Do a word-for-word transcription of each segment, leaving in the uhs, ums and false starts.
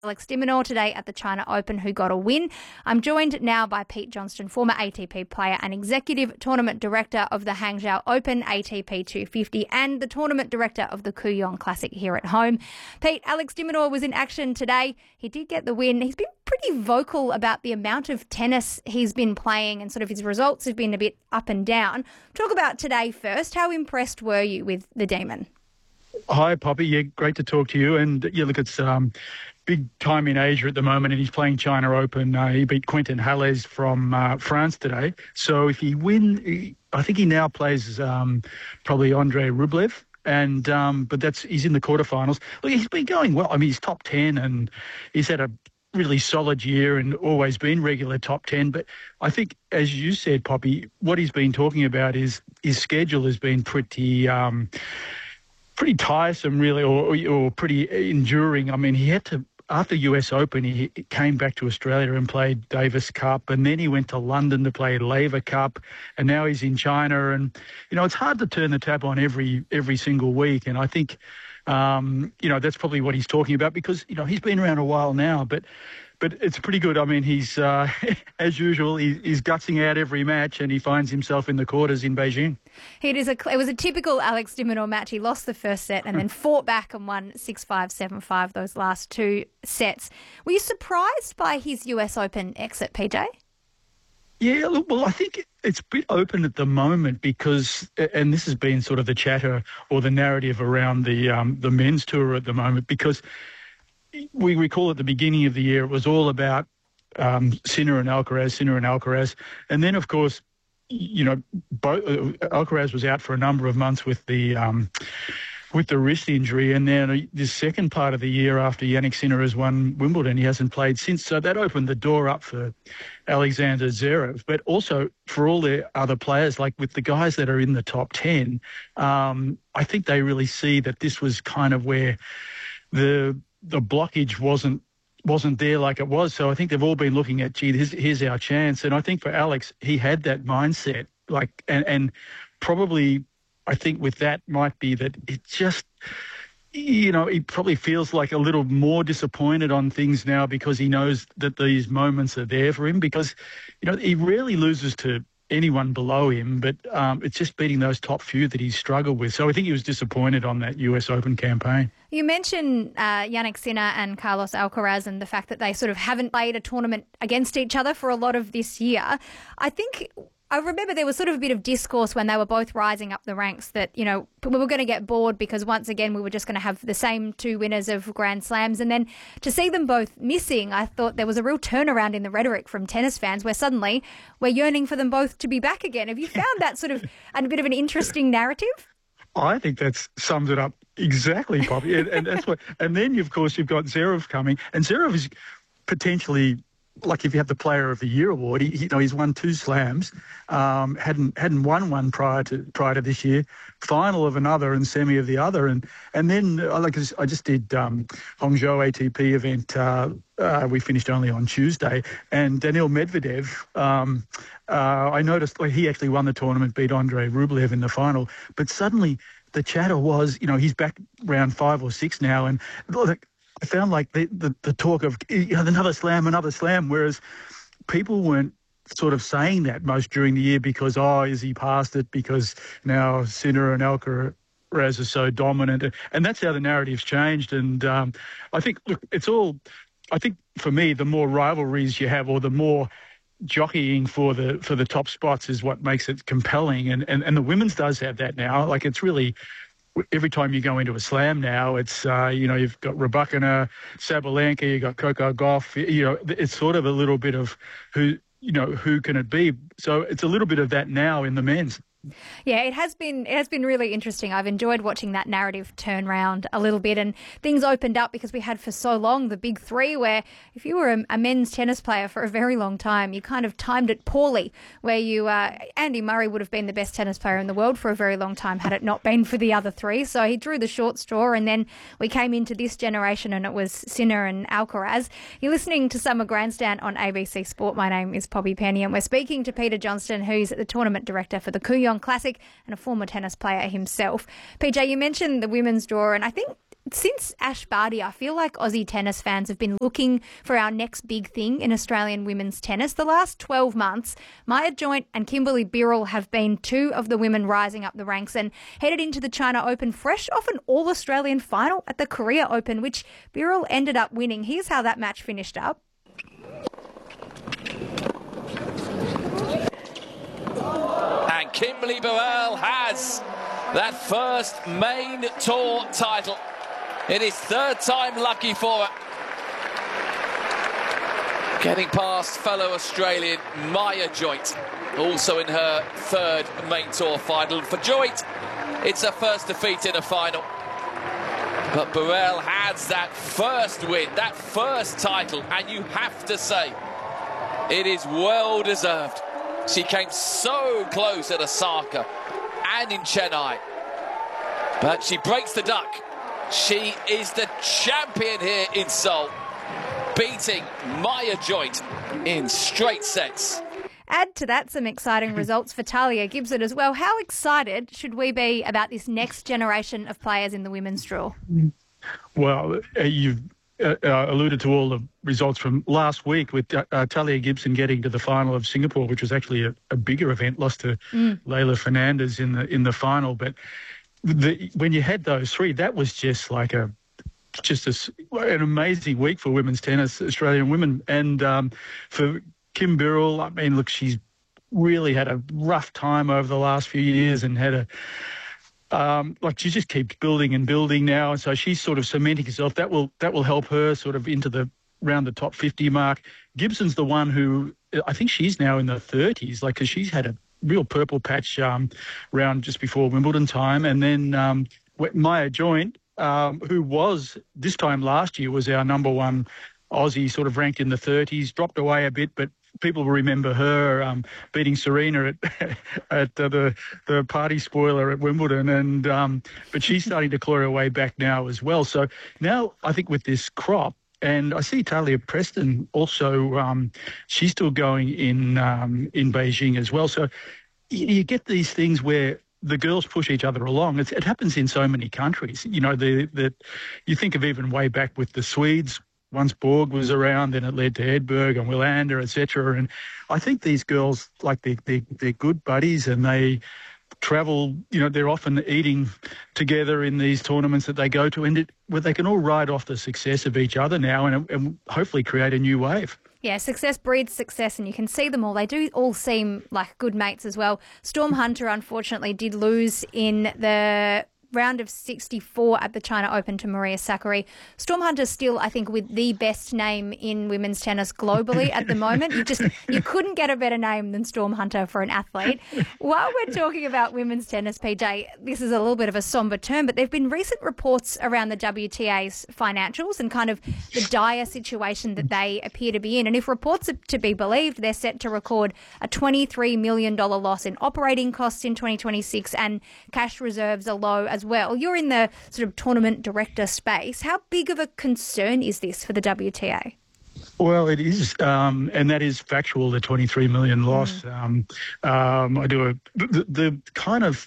Alex de Minaur today at the China Open, who got a win. I'm joined now by Pete Johnston, former A T P player and executive tournament director of the Hangzhou Open A T P two fifty and the tournament director of the Kooyong Classic here at home. Pete, Alex de Minaur was in action today. He did get the win. He's been pretty vocal about the amount of tennis he's been playing and sort of his results have been a bit up and down. Talk about today first. How impressed were you with the Demon? Hi, Poppy. Yeah, great to talk to you. And yeah, look, it's um, big time in Asia at the moment, and he's playing China Open. Uh, he beat Quentin Halles from uh, France today. So if he win, he, I think he now plays um, probably Andrei Rublev. And um, but that's he's in the quarterfinals. Look, he's been going well. I mean, he's top ten, and he's had a really solid year and always been regular top ten. But I think, as you said, Poppy, what he's been talking about is his schedule has been pretty. Um, pretty tiresome, really, or, or pretty enduring. I mean, he had to, after U S Open, he came back to Australia and played Davis Cup, and then he went to London to play Laver Cup, and now he's in China. And, you know, it's hard to turn the tap on every every single week. And I think, um, you know, that's probably what he's talking about because, you know, he's been around a while now, but But it's pretty good. I mean, he's, uh, as usual, he, he's gutsing out every match and he finds himself in the quarters in Beijing. It, is a, it was a typical Alex de Minaur match. He lost the first set and then fought back and won six five, seven five those last two sets. Were you surprised by his U S Open exit, P J? Yeah, look, well, I think it's a bit open at the moment because, and this has been sort of the chatter or the narrative around the um, the men's tour at the moment, because we recall at the beginning of the year, it was all about um, Sinner and Alcaraz, Sinner and Alcaraz. And then, of course, you know, both, uh, Alcaraz was out for a number of months with the um, with the wrist injury. And then the second part of the year after Yannick Sinner has won Wimbledon, he hasn't played since. So that opened the door up for Alexander Zverev, but also for all the other players, like with the guys that are in the top ten. Um, I think they really see that this was kind of where the the blockage wasn't wasn't there like it was. So I think they've all been looking at, gee, here's, here's our chance. And I think for Alex, he had that mindset, like, and, and probably I think with that might be that it just, you know, he probably feels like a little more disappointed on things now because he knows that these moments are there for him because, you know, he rarely loses to anyone below him, but um, it's just beating those top few that he's struggled with. So I think he was disappointed on that U S Open campaign. You mentioned uh, Yannick Sinner and Carlos Alcaraz and the fact that they sort of haven't played a tournament against each other for a lot of this year. I think I remember there was sort of a bit of discourse when they were both rising up the ranks that, you know, we were going to get bored because once again we were just going to have the same two winners of Grand Slams. And then to see them both missing, I thought there was a real turnaround in the rhetoric from tennis fans where suddenly we're yearning for them both to be back again. Have you found that sort of a bit of an interesting narrative? I think that sums it up exactly, Poppy. and, and that's what. And then, of course, you've got Zverev coming, and Zverev is potentially, like if you have the Player of the Year award, he, you know, he's won two slams, um, hadn't hadn't won one prior to prior to this year, final of another and semi of the other, and and then uh, like I just did um, Hangzhou A T P event. Uh, uh, we finished only on Tuesday, and Daniil Medvedev. Um, uh, I noticed like, he actually won the tournament, beat Andrei Rublev in the final, but suddenly the chatter was, you know, he's back round five or six now, and look, I found like the, the, the talk of, you know, another slam, another slam, whereas people weren't sort of saying that most during the year because, oh, is he past it because now Sinner and Alcaraz are so dominant. And that's how the narrative's changed. And um, I think, look, it's all, I think for me, the more rivalries you have or the more jockeying for the for the top spots is what makes it compelling. And, and, and the women's does have that now. Like it's really... Every time you go into a slam now, it's, uh, you know, you've got Rybakina, Sabalenka, you've got Coco Gauff, you know, it's sort of a little bit of who, you know, who can it be? So it's a little bit of that now in the men's. Yeah, it has been it has been really interesting. I've enjoyed watching that narrative turn round a little bit, and things opened up because we had for so long the big three where if you were a, a men's tennis player for a very long time, you kind of timed it poorly, where you, uh, Andy Murray would have been the best tennis player in the world for a very long time had it not been for the other three. So he drew the short straw, and then we came into this generation and it was Sinner and Alcaraz. You're listening to Summer Grandstand on A B C Sport. My name is Poppy Penny, and we're speaking to Peter Johnston, who's the tournament director for the Kooyong Classic and a former tennis player himself. P J, you mentioned the women's draw, and I think Since Ash Barty, I feel like Aussie tennis fans have been looking for our next big thing in Australian women's tennis. The last twelve months, Maya Joint and Kimberly Birrell have been two of the women rising up the ranks and headed into the China Open fresh off an all-Australian final at the Korea Open, which Birrell ended up winning. Here's how that match finished up. And Kimberly Birrell has that first main tour title. It is third time lucky for her. Getting past fellow Australian Maya Joint, also in her third main tour final. For Joint, it's her first defeat in a final. But Birrell has that first win, that first title, and you have to say, it is well deserved. She came so close at Osaka and in Chennai, but she breaks the duck. She is the champion here in Seoul, beating Maya Joint in straight sets. Add to that some exciting results for Talia Gibson as well. How excited should we be about this next generation of players in the women's draw? Well, uh, you've uh, uh, alluded to all the results from last week with uh, uh, Talia Gibson getting to the final of Singapore, which was actually a, a bigger event, lost to mm. Leylah Fernandez in the in the final. But the, when you had those three, that was just like a just a, an amazing week for women's tennis, Australian women. And um, for Kim Birrell, I mean, look, she's really had a rough time over the last few years and had a Um, like she just keeps building and building now, and so she's sort of cementing herself. That will that will help her sort of into the around the top fifty mark. Gibson's the one who I think she's now in the thirties, like because she's had a real purple patch um, round just before Wimbledon time, and then um, Maya Joint, um, who was this time last year was our number one Aussie, sort of ranked in the thirties, dropped away a bit, but people will remember her um, beating Serena at at uh, the the party spoiler at Wimbledon, and um, but she's starting to claw her way back now as well. So now I think with this crop, and I see Talia Preston also, um, she's still going in um, in Beijing as well. So you, you get these things where the girls push each other along. It's, it happens in so many countries. You know, the the you think of even way back with the Swedes. Once Borg was around, then it led to Edberg and Wilander, et cetera. And I think these girls, like, they, they, they're good buddies and they travel, you know, they're often eating together in these tournaments that they go to, and it, where they can all ride off the success of each other now and, and hopefully create a new wave. Yeah, success breeds success, and you can see them all. They do all seem like good mates as well. Storm Hunter, unfortunately, did lose in the round of sixty-four at the China Open to Maria Sakkari. Storm Hunter still, I think, with the best name in women's tennis globally at the moment. You just you couldn't get a better name than Storm Hunter for an athlete. While we're talking about women's tennis, P J, this is a little bit of a somber term, but there have been recent reports around the W T A's financials and kind of the dire situation that they appear to be in. And if reports are to be believed, they're set to record a twenty-three million dollars loss in operating costs in twenty twenty-six, and cash reserves are low as well. You're in the sort of tournament director space. How big of a concern is this for the W T A? Well, it is, um, and that is factual, the twenty-three million loss. Mm. Um, um, I do a, the, the kind of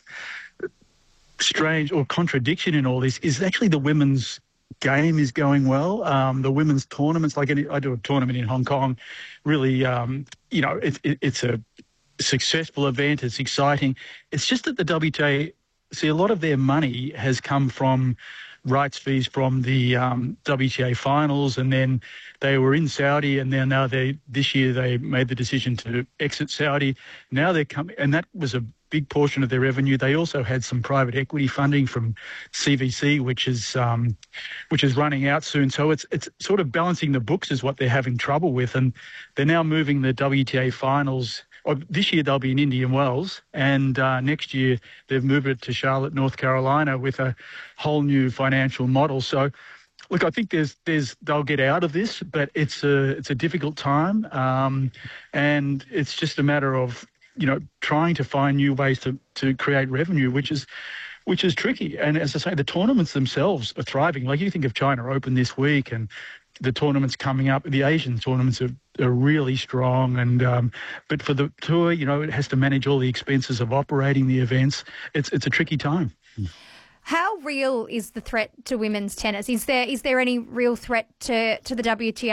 strange or contradiction in all this is actually the women's game is going well. Um, the women's tournaments, like any, I do a tournament in Hong Kong, really, um, you know, it, it, it's a successful event. It's exciting. It's just that the W T A, see, a lot of their money has come from rights fees from the um, W T A finals, and then they were in Saudi, and then now they this year they made the decision to exit Saudi. Now they're coming, and that was a big portion of their revenue. They also had some private equity funding from C V C, which is um, which is running out soon. So it's it's sort of balancing the books is what they're having trouble with, and they're now moving the W T A finals. Or this year they'll be in Indian Wells, and uh, next year they've moved it to Charlotte, North Carolina, with a whole new financial model. So, look, I think there's there's they'll get out of this, but it's a it's a difficult time, um, and it's just a matter of you know trying to find new ways to to create revenue, which is which is tricky. And as I say, the tournaments themselves are thriving. Like you think of China Open this week, and the tournaments coming up, the Asian tournaments are, are really strong. And um, but for the tour, you know, it has to manage all the expenses of operating the events. It's it's a tricky time. How real is the threat to women's tennis? Is there is there any real threat to, to the W T A